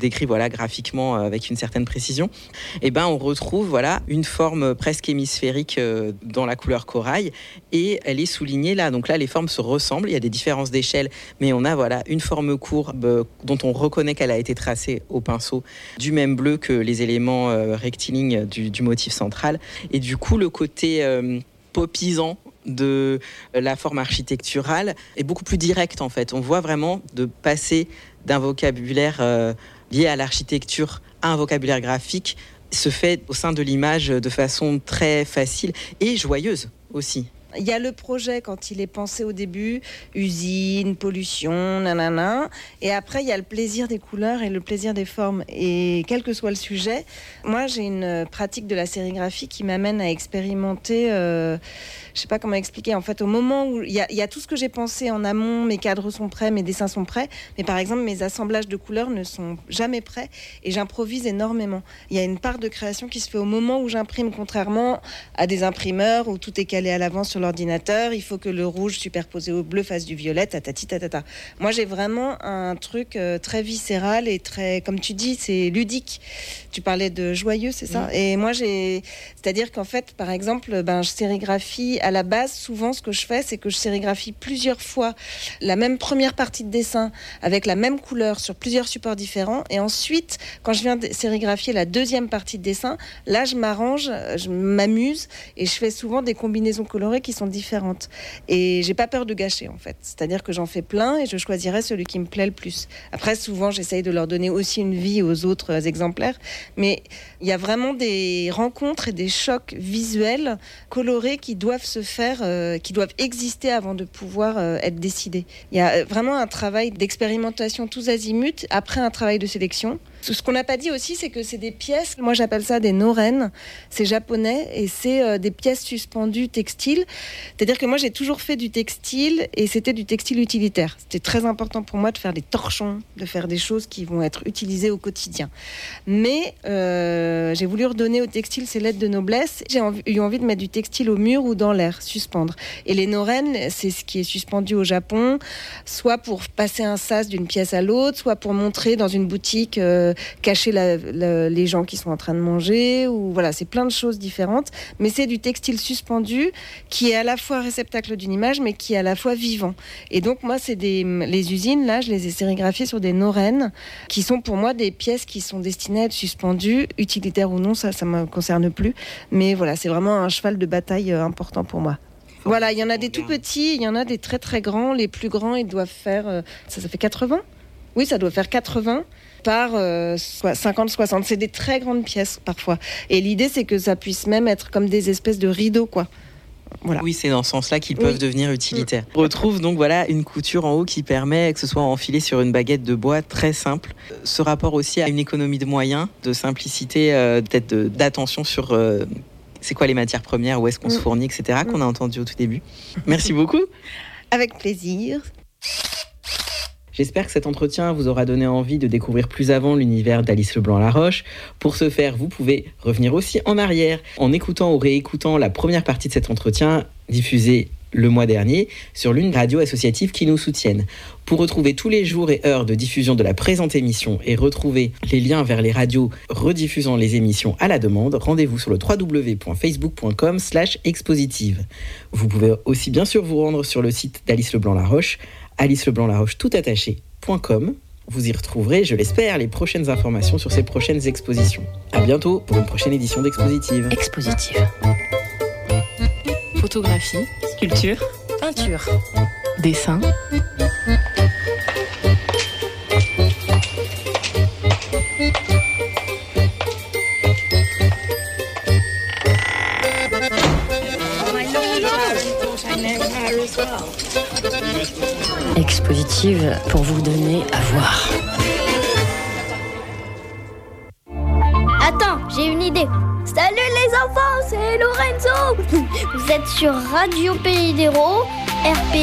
décrit graphiquement avec une certaine précision, et on retrouve une forme presque hémisphérique dans la couleur corail, et elle est soulignée là. Donc là, les formes se ressemblent, il y a des différences d'échelle, mais on a une forme courbe dont on reconnaît qu'elle a été tracée au pinceau du même bleu que les éléments rectilignes du motif central. Et du coup, le côté popisant de la forme architecturale est beaucoup plus direct en fait. On voit vraiment de passer d'un vocabulaire lié à l'architecture à un vocabulaire graphique se fait au sein de l'image de façon très facile et joyeuse aussi. Il y a le projet quand il est pensé au début, usine, pollution, nanana. Et après, il y a le plaisir des couleurs et le plaisir des formes. Et quel que soit le sujet, moi, j'ai une pratique de la sérigraphie qui m'amène à expérimenter... je sais pas comment expliquer. En fait, au moment où il y a tout ce que j'ai pensé en amont, mes cadres sont prêts, mes dessins sont prêts. Mais par exemple, mes assemblages de couleurs ne sont jamais prêts et j'improvise énormément. Il y a une part de création qui se fait au moment où j'imprime, contrairement à des imprimeurs où tout est calé à l'avance sur l'ordinateur. Il faut que le rouge superposé au bleu fasse du violet, tatati tatata. Moi, j'ai vraiment un truc très viscéral et très, comme tu dis, c'est ludique. Tu parlais de joyeux, c'est ça ? Et moi, c'est-à-dire qu'en fait, par exemple, je sérigraphie. À la base, souvent, ce que je fais, c'est que je sérigraphie plusieurs fois la même première partie de dessin avec la même couleur sur plusieurs supports différents. Et ensuite, quand je viens de sérigraphier la deuxième partie de dessin, là, je m'arrange, je m'amuse et je fais souvent des combinaisons colorées qui sont différentes. Et j'ai pas peur de gâcher, en fait. C'est-à-dire que j'en fais plein et je choisirai celui qui me plaît le plus. Après, souvent, j'essaye de leur donner aussi une vie aux autres exemplaires. Mais il y a vraiment des rencontres et des chocs visuels colorés qui doivent se faire, qui doivent exister avant de pouvoir être décidés. Il y a vraiment un travail d'expérimentation tous azimuts, après un travail de sélection. Ce qu'on n'a pas dit aussi, c'est que c'est des pièces, moi j'appelle ça des noren, c'est japonais, et c'est des pièces suspendues textiles. C'est-à-dire que moi j'ai toujours fait du textile, et c'était du textile utilitaire. C'était très important pour moi de faire des torchons, de faire des choses qui vont être utilisées au quotidien. Mais j'ai voulu redonner au textile ses lettres de noblesse. J'ai eu envie de mettre du textile au mur ou dans l'air, suspendre. Et les noren, c'est ce qui est suspendu au Japon, soit pour passer un sas d'une pièce à l'autre, soit pour montrer dans une boutique... cacher les gens qui sont en train de manger, ou voilà, c'est plein de choses différentes, mais c'est du textile suspendu qui est à la fois réceptacle d'une image, mais qui est à la fois vivant. Et donc moi, les usines, là, je les ai sérigraphiées sur des noren, qui sont pour moi des pièces qui sont destinées à être suspendues, utilitaires ou non, ça me concerne plus, mais voilà, c'est vraiment un cheval de bataille important pour moi. Voilà, il y en a des tout petits, il y en a des très très grands. Les plus grands, ils doivent faire... ça fait 80 ? Oui, ça doit faire 80 par 50-60. C'est des très grandes pièces, parfois. Et l'idée, c'est que ça puisse même être comme des espèces de rideaux, quoi. Voilà. Oui, c'est dans ce sens-là qu'ils peuvent devenir utilitaires. On retrouve donc une couture en haut qui permet que ce soit enfilé sur une baguette de bois très simple. Ce rapport aussi à une économie de moyens, de simplicité, peut-être d'attention sur... c'est quoi les matières premières, où est-ce qu'on se fournit, etc., qu'on a entendu au tout début. Merci beaucoup. Avec plaisir. J'espère que cet entretien vous aura donné envie de découvrir plus avant l'univers d'Alice Leblanc-Laroche. Pour ce faire, vous pouvez revenir aussi en arrière en écoutant ou réécoutant la première partie de cet entretien diffusé le mois dernier sur l'une des radios associatives qui nous soutiennent. Pour retrouver tous les jours et heures de diffusion de la présente émission et retrouver les liens vers les radios rediffusant les émissions à la demande, rendez-vous sur le www.facebook.com/expositive. Vous pouvez aussi bien sûr vous rendre sur le site d'Alice Leblanc-Laroche, aliceleblanc-laroche.com. Vous y retrouverez, je l'espère, les prochaines informations sur ces prochaines expositions. À bientôt pour une prochaine édition d'Expositive. Expositive. Photographie, sculpture, peinture, dessin. Expositive pour vous donner à voir. Attends, j'ai une idée. Salut les enfants, c'est Lorenzo. Vous êtes sur Radio Pays d'Hérault, RP